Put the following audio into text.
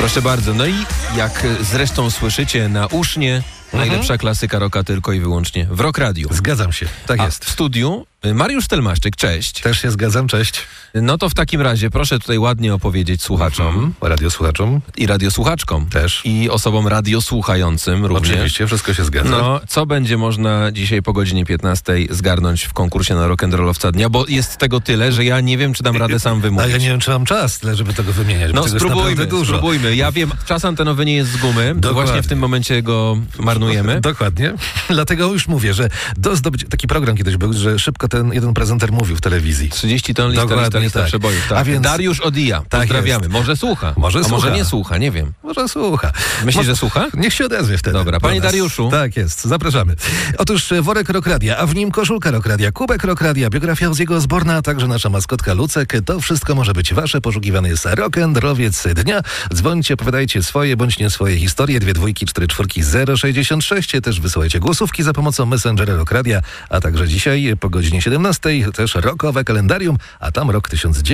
Proszę bardzo. No i jak zresztą słyszycie nausznie, najlepsza klasyka rocka tylko i wyłącznie w Rock Radio. Zgadzam się, tak jest. W studiu Mariusz Telmaszczyk, cześć. Też się zgadzam, cześć. No to w takim razie proszę tutaj ładnie opowiedzieć słuchaczom. Radiosłuchaczom. I radiosłuchaczkom. Też. I osobom radiosłuchającym również. Oczywiście, wszystko się zgadza. No, co będzie można dzisiaj po godzinie 15 zgarnąć w konkursie na rock'n'rollowca dnia, bo jest tego tyle, że ja nie wiem, czy dam radę sam wymówić. A ja nie wiem, czy mam czas tyle, żeby tego wymieniać. No spróbujmy. spróbujmy. Ja wiem, czas antenowy nie jest z gumy. Dokładnie. Właśnie w tym momencie go marnujemy. Dokładnie. Dlatego już mówię, że do zdobycia... Taki program kiedyś był, że szybko ten jeden prezenter mówił w telewizji. 30 ton lista przebojów. Tak. A więc... Dariusz Odija. Pozdrawiamy. Jest. Może słucha. Może słucha. Może nie słucha, nie wiem. Może słucha. Myślisz, że słucha? Niech się odezwie wtedy. Dobra, panie Dariuszu. Tak jest, zapraszamy. Otóż worek Rock Radia, a w nim koszulka Rock Radia, kubek Rock Radia, biografia Ozziego Osbourna, a także nasza maskotka Lucek. To wszystko może być wasze. Poszukiwany jest rock'n'rollowiec dnia. Dzwońcie, opowiadajcie swoje bądź nie swoje historie. 2 2 4 4 066. Też wysyłajcie głosówki za pomocą Messengera Rock Radia, a także dzisiaj po godzinie 17 też rockowe kalendarium, a tam rok 1900.